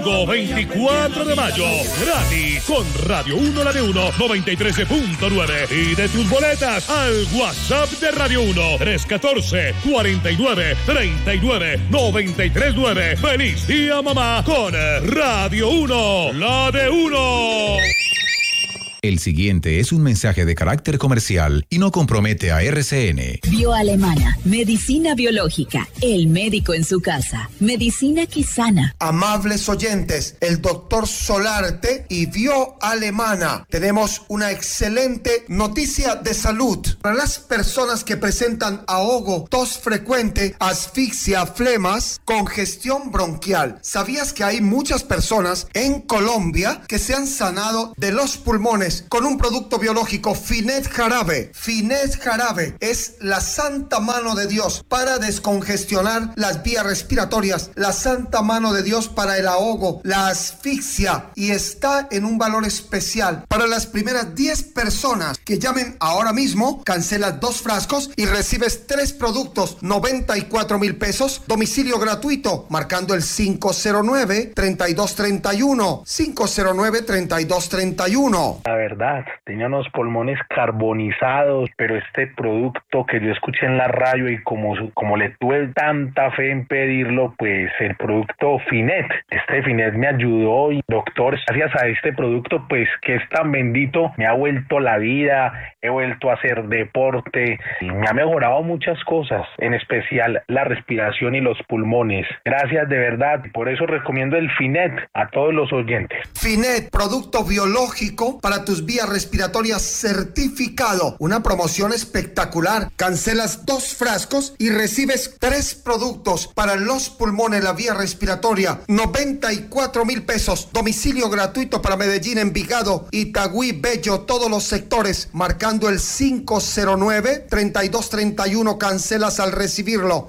Domingo 24 de mayo, gratis, con Radio 1, la de 1, 93.9. Y de tus boletas al WhatsApp de Radio 1, 314-49-39-939. ¡Feliz día, mamá! Con Radio 1, la de 1. El siguiente es un mensaje de carácter comercial y no compromete a RCN. Bioalemana, medicina biológica, el médico en su casa, medicina que sana. Amables oyentes, el doctor Solarte y Bioalemana. Tenemos una excelente noticia de salud. Para las personas que presentan ahogo, tos frecuente, asfixia, flemas, congestión bronquial. ¿Sabías que hay muchas personas en Colombia que se han sanado de los pulmones con un producto biológico, Finet Jarabe? Finet Jarabe es la santa mano de Dios para descongestionar las vías respiratorias, la santa mano de Dios para el ahogo, la asfixia, y está en un valor especial. Para las primeras 10 personas que llamen ahora mismo, cancelas 2 frascos y recibes 3 productos, 94,000 pesos, domicilio gratuito, marcando el 509-3231, 509-3231. La verdad, tenía unos pulmones carbonizados, pero este producto que yo escuché en la radio y como le tuve tanta fe en pedirlo, pues el producto Finet, este Finet me ayudó, y doctor, gracias a este producto, pues que es tan bendito, me ha vuelto la vida, he vuelto a hacer deporte y me ha mejorado muchas cosas, en especial la respiración y los pulmones. Gracias de verdad, por eso recomiendo el Finet a todos los oyentes. Finet, producto biológico para tus vías respiratorias certificado. Una promoción espectacular. Cancelas 2 frascos y recibes 3 productos para los pulmones, la vía respiratoria. 94,000 pesos. Domicilio gratuito para Medellín, Envigado, Itagüí, Bello, todos los sectores. Marcando el 509-3231. Cancelas al recibirlo.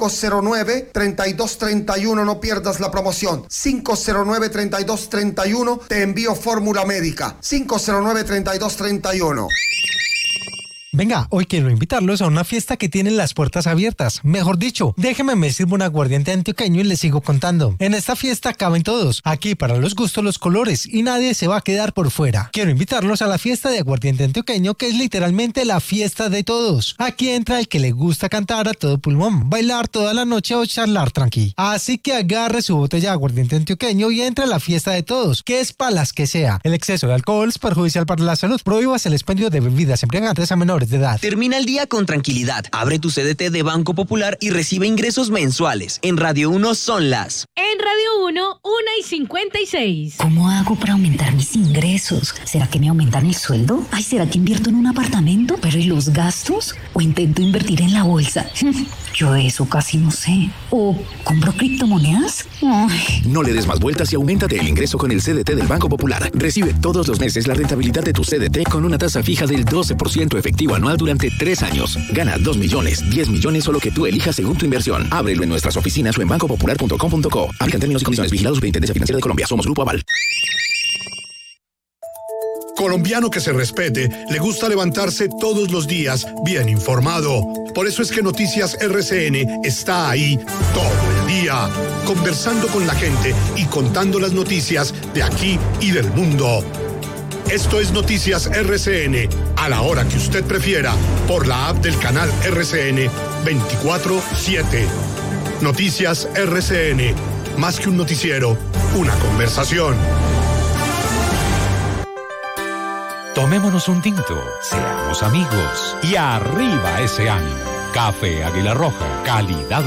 509-3231. No pierdas la promoción. 509-3231. Te envío fórmula médica. 509-3231. Venga, hoy quiero invitarlos a una fiesta que tiene las puertas abiertas. Mejor dicho, déjeme me sirvo un aguardiente antioqueño y les sigo contando. En esta fiesta caben todos. Aquí para los gustos los colores y nadie se va a quedar por fuera. Quiero invitarlos a la fiesta de aguardiente antioqueño, que es literalmente la fiesta de todos. Aquí entra el que le gusta cantar a todo pulmón, bailar toda la noche o charlar tranqui. Así que agarre su botella de aguardiente antioqueño y entre a la fiesta de todos, que es para las que sea. El exceso de alcohol es perjudicial para la salud. Prohíbas el expendio de bebidas embriagantes a menores de edad. Termina el día con tranquilidad. Abre tu CDT de Banco Popular y recibe ingresos mensuales. En Radio 1 son las... En Radio 1, 1:56. ¿Cómo hago para aumentar mis ingresos? ¿Será que me aumentan el sueldo? Ay, ¿será que invierto en un apartamento? ¿Pero y los gastos? ¿O intento invertir en la bolsa? Yo eso casi no sé. ¿O compro criptomonedas? Ay. No le des más vueltas y auméntate el ingreso con el CDT del Banco Popular. Recibe todos los meses la rentabilidad de tu CDT con una tasa fija del 12% efectivo anual durante 3 años. Gana 2 millones, 10 millones o lo que tú elijas según tu inversión. Ábrelo en nuestras oficinas o en bancopopular.com.co. Aplican términos y condiciones. Vigilados Superintendencia Financiera de Colombia. Somos Grupo Aval. Colombiano que se respete, le gusta levantarse todos los días bien informado. Por eso es que Noticias RCN está ahí todo el día, conversando con la gente y contando las noticias de aquí y del mundo. Esto es Noticias RCN, a la hora que usted prefiera, por la app del canal RCN 24/7. Noticias RCN, más que un noticiero, una conversación. Tomémonos un tinto, seamos amigos y arriba ese ánimo. Café Águila Roja, calidad